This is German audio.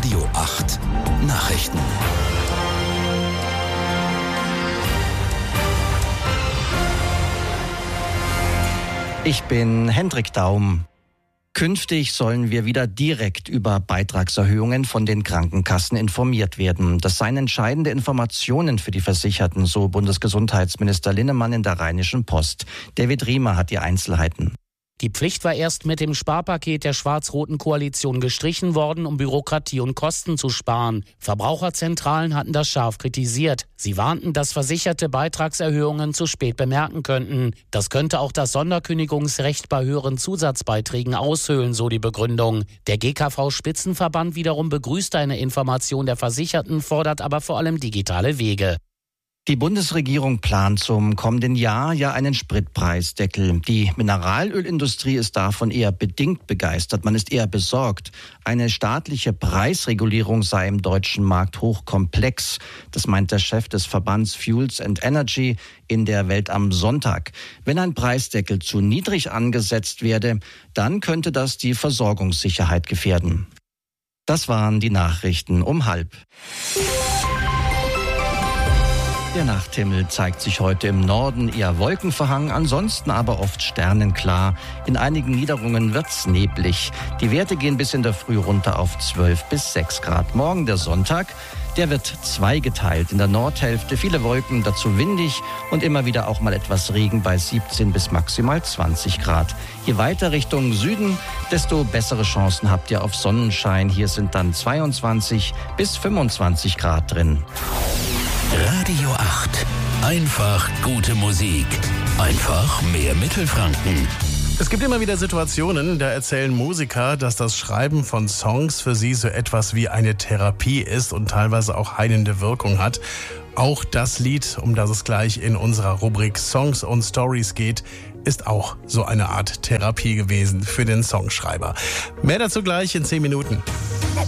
Radio 8 Nachrichten. Ich bin Hendrik Daum. Künftig sollen wir wieder direkt über Beitragserhöhungen von den Krankenkassen informiert werden. Das seien entscheidende Informationen für die Versicherten, so Bundesgesundheitsminister Linnemann in der Rheinischen Post. David Riemer hat die Einzelheiten. Die Pflicht war erst mit dem Sparpaket der schwarz-roten Koalition gestrichen worden, um Bürokratie und Kosten zu sparen. Verbraucherzentralen hatten das scharf kritisiert. Sie warnten, dass Versicherte Beitragserhöhungen zu spät bemerken könnten. Das könnte auch das Sonderkündigungsrecht bei höheren Zusatzbeiträgen aushöhlen, so die Begründung. Der GKV-Spitzenverband wiederum begrüßt eine Information der Versicherten, fordert aber vor allem digitale Wege. Die Bundesregierung plant zum kommenden Jahr ja einen Spritpreisdeckel. Die Mineralölindustrie ist davon eher bedingt begeistert. Man ist eher besorgt. Eine staatliche Preisregulierung sei im deutschen Markt hochkomplex. Das meint der Chef des Verbands Fuels and Energy in der Welt am Sonntag. Wenn ein Preisdeckel zu niedrig angesetzt werde, dann könnte das die Versorgungssicherheit gefährden. Das waren die Nachrichten um 12:30. Der Nachthimmel zeigt sich heute im Norden eher wolkenverhangen, ansonsten aber oft sternenklar. In einigen Niederungen wird's neblig. Die Werte gehen bis in der Früh runter auf 12 bis 6 Grad. Morgen der Sonntag, der wird zweigeteilt. In der Nordhälfte viele Wolken, dazu windig und immer wieder auch mal etwas Regen bei 17 bis maximal 20 Grad. Je weiter Richtung Süden, desto bessere Chancen habt ihr auf Sonnenschein. Hier sind dann 22 bis 25 Grad drin. Radio 8. Einfach gute Musik. Einfach mehr Mittelfranken. Es gibt immer wieder Situationen, da erzählen Musiker, dass das Schreiben von Songs für sie so etwas wie eine Therapie ist und teilweise auch heilende Wirkung hat. Auch das Lied, um das es gleich in unserer Rubrik Songs und Stories geht, ist auch so eine Art Therapie gewesen für den Songschreiber. Mehr dazu gleich in 10 Minuten.